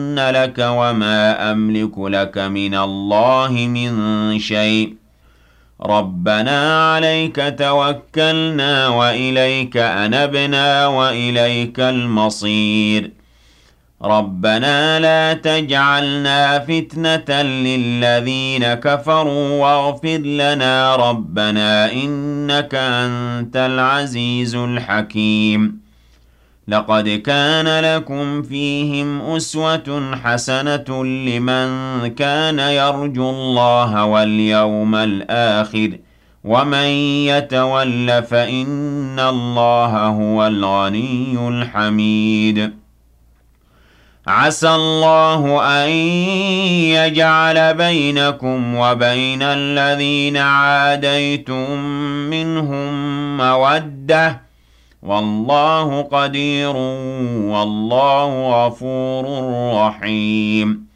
لك وما أملك لك من الله من شيء ربنا عليك توكلنا وإليك أنبنا وإليك المصير ربنا لا تجعلنا فتنة للذين كفروا واغفر لنا ربنا إنك أنت العزيز الحكيم لقد كان لكم فيهم أسوة حسنة لمن كان يرجو الله واليوم الآخر ومن يتول فإن الله هو الغني الحميد عسى الله أن يجعل بينكم وبين الذين عاديتم منهم مودة والله قدير والله غفور رحيم